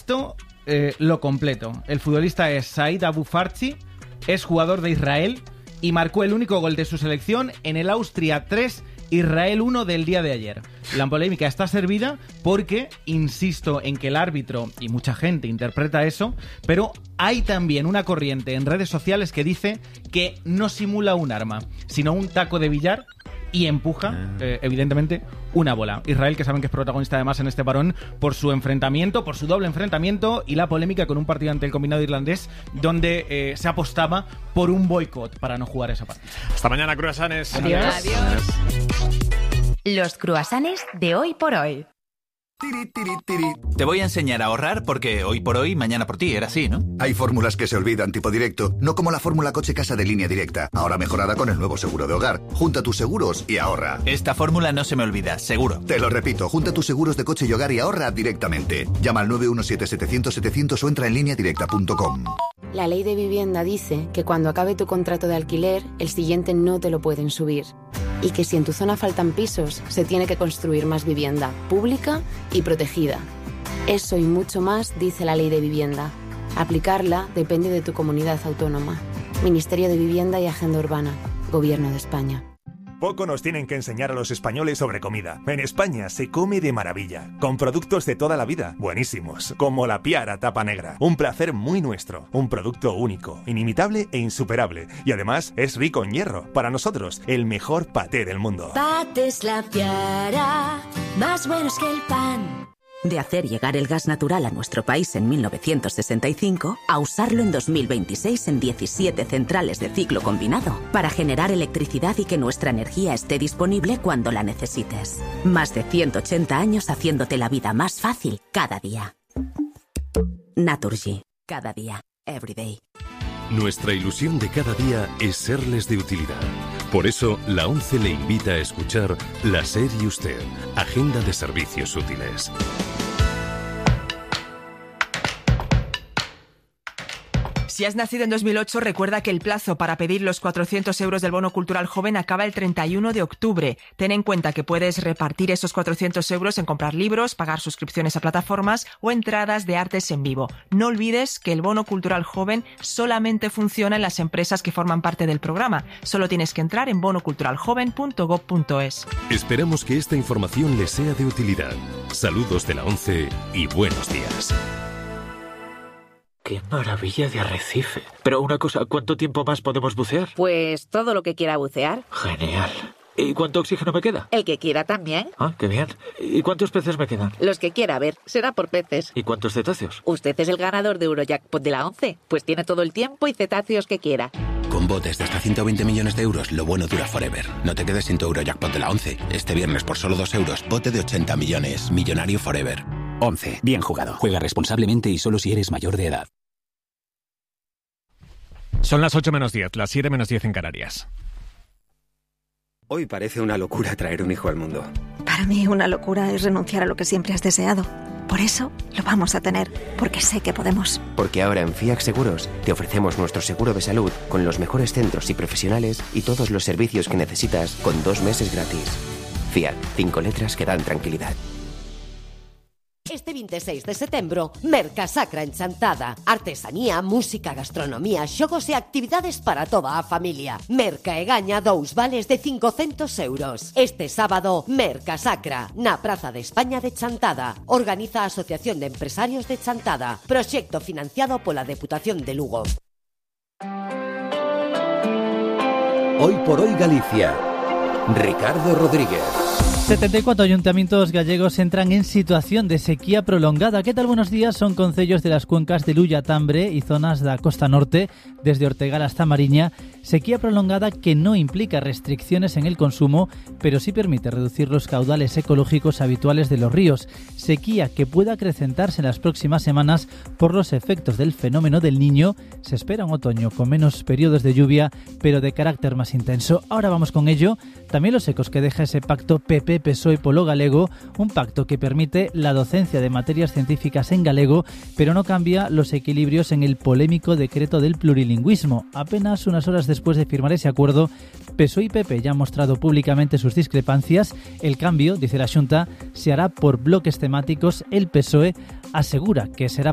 visto lo completo. El futbolista es Said Abu Farchi, es jugador de Israel y marcó el único gol de su selección en el Austria 3, Israel 1 del día de ayer. La polémica está servida porque, insisto en que el árbitro, y mucha gente interpreta eso, pero hay también una corriente en redes sociales que dice que no simula un arma, sino un taco de billar y empuja, evidentemente, una bola. Israel, que saben que es protagonista además en este parón por su enfrentamiento, por su doble enfrentamiento y la polémica con un partido ante el combinado irlandés donde se apostaba por un boicot para no jugar esa partida. Hasta mañana, cruasanes. Adiós. Los cruasanes de Hoy por Hoy. Te voy a enseñar a ahorrar porque hoy por hoy, mañana por ti, era así, ¿no? Hay fórmulas que se olvidan, tipo directo, no como la fórmula coche-casa de Línea Directa, ahora mejorada con el nuevo seguro de hogar. Junta tus seguros y ahorra. Esta fórmula no se me olvida, seguro. Te lo repito, junta tus seguros de coche y hogar y ahorra directamente. Llama al 917-700-700 o entra en lineadirecta.com. La ley de vivienda dice que cuando acabe tu contrato de alquiler, el siguiente no te lo pueden subir. Y que si en tu zona faltan pisos, se tiene que construir más vivienda, pública y protegida. Eso y mucho más dice la ley de vivienda. Aplicarla depende de tu comunidad autónoma. Ministerio de Vivienda y Agenda Urbana. Gobierno de España. Poco nos tienen que enseñar a los españoles sobre comida. En España se come de maravilla, con productos de toda la vida, buenísimos, como la Piara tapa negra. Un placer muy nuestro, un producto único, inimitable e insuperable. Y además es rico en hierro. Para nosotros, el mejor paté del mundo. Patés La Piara, más buenos que el pan. De hacer llegar el gas natural a nuestro país en 1965 a usarlo en 2026 en 17 centrales de ciclo combinado para generar electricidad y que nuestra energía esté disponible cuando la necesites. Más de 180 años haciéndote la vida más fácil cada día. Naturgy. Cada día. Every day. Nuestra ilusión de cada día es serles de utilidad. Por eso, la ONCE le invita a escuchar La SER y Usted, Agenda de Servicios Útiles. Si has nacido en 2008, recuerda que el plazo para pedir los 400 euros del bono cultural joven acaba el 31 de octubre. Ten en cuenta que puedes repartir esos 400 euros en comprar libros, pagar suscripciones a plataformas o entradas de artes en vivo. No olvides que el bono cultural joven solamente funciona en las empresas que forman parte del programa. Solo tienes que entrar en bonoculturaljoven.gov.es. Esperamos que esta información les sea de utilidad. Saludos de la ONCE y buenos días. ¡Qué maravilla de arrecife! Pero una cosa, ¿cuánto tiempo más podemos bucear? Pues todo lo que quiera bucear. Genial. ¿Y cuánto oxígeno me queda? El que quiera también. Ah, qué bien. ¿Y cuántos peces me quedan? Los que quiera, a ver, será por peces. ¿Y cuántos cetáceos? Usted es el ganador de Eurojackpot de la ONCE, pues tiene todo el tiempo y cetáceos que quiera. Con botes de hasta 120 millones de euros, lo bueno dura forever. No te quedes sin tu Eurojackpot de la ONCE. Este viernes por solo 2 euros, bote de 80 millones. Millonario forever. ONCE. Bien jugado. Juega responsablemente y solo si eres mayor de edad. Son las 8 menos 10, las 7 menos 10 en Canarias. Hoy parece una locura traer un hijo al mundo. Para mí una locura es renunciar a lo que siempre has deseado. Por eso lo vamos a tener, porque sé que podemos. Porque ahora en FIAC Seguros te ofrecemos nuestro seguro de salud con los mejores centros y profesionales y todos los servicios que necesitas con 2 meses gratis. FIAC, 5 letras que dan tranquilidad. Este 26 de setembro, Mercasacra en Chantada. Artesanía, música, gastronomía, xogos e actividades para toda a familia. Merca e gaña 2 vales de 500 euros. Este sábado, Mercasacra, na Praza de España de Chantada. Organiza a Asociación de Empresarios de Chantada. Proxecto financiado pola Deputación de Lugo. Hoy por hoy Galicia. Ricardo Rodríguez. 74 ayuntamientos gallegos entran en situación de sequía prolongada. ¿Qué tal? Buenos días. Son concellos de las cuencas de Lulla, Tambre y zonas da costa norte, desde Ortegal hasta Mariña. Sequía prolongada que no implica restricciones en el consumo, pero sí permite reducir los caudales ecológicos habituales de los ríos. Sequía que puede acrecentarse en las próximas semanas por los efectos del fenómeno del Niño. Se espera un otoño con menos periodos de lluvia, pero de carácter más intenso. Ahora vamos con ello. También los ecos que deja ese pacto PP, PSOE, Polo Galego, un pacto que permite la docencia de materias científicas en galego, pero no cambia los equilibrios en el polémico decreto del plurilingüismo. Apenas unas horas después de firmar ese acuerdo, PSOE y PP ya han mostrado públicamente sus discrepancias. El cambio, dice la Xunta, se hará por bloques temáticos. El PSOE asegura que será